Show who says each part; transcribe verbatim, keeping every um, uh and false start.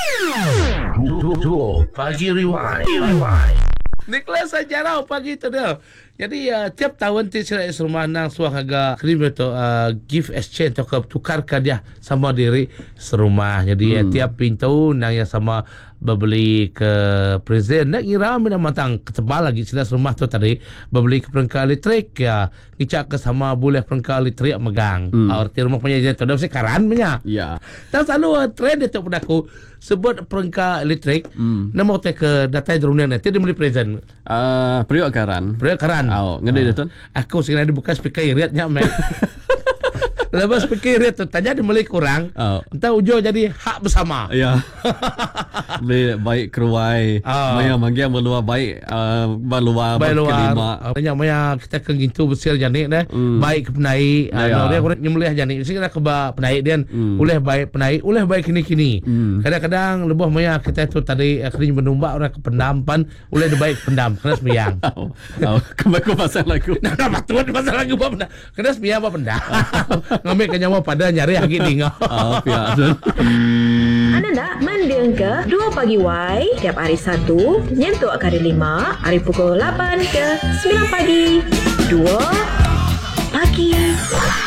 Speaker 1: Dua Pagi Rewind. Nicholas Sajarau pagi tu dia. Jadi uh, tiap tahun ti sila rumah nang suang aga krim tu uh, gift exchange atau tukarkan dia sama diri serumah. Jadi hmm. uh, tiap pintu nang yang sama berbeli ke present nak kira mina matang ketebal lagi sila rumah tu tadi berbeli ke perangkat elektrik ya ngicak ke sama boleh perangkat elektrik megang. Hmm. Arti rumah punya je tu dah sekaran punya.
Speaker 2: Ya.
Speaker 1: Dan selalu uh, trend itu pada aku sebut perangkat elektrik hmm. nama te ke data drone nanti dia beli present.
Speaker 2: Uh, periuk karan.
Speaker 1: Periuk karan.
Speaker 2: Oh, ngede dia tu.
Speaker 1: Aku sekarang dia buka speaker iritnya mek. Lepas speaker irit tu tanya dia beli kurang. Oh. Entah ujung jadi hak bersama.
Speaker 2: Ya. Beli baik keruai. Oh. Maya manggia meluar baik uh, meluar kelima.
Speaker 1: Tanya maya kita ke gitu besar janik dah. Mm. Baik ke penai. Ah dia kurang nyembelih janik. Mesti kita ke penai dia mm. Uleh baik penai, uleh baik kini-kini. Mm. Kadang-kadang lebih maya kita tu tadi akhirnya menumbak orang ke pendampan, uleh dia baik pendam kena sembiang.
Speaker 2: Oh. Oh. Kembali pasal lagu.
Speaker 1: Nah, apa tu pasal lagu apa pendam? Kena sembiang apa pendam? Ngambil ke nyawa pada nyari lagi tinggal.
Speaker 2: Oh, biasa.
Speaker 3: Anda nak mendeng ke dua Pagi Y tiap hari Sabtu nyentuk ke hari lima, hari pukul lapan ke sembilan pagi. dua Pagi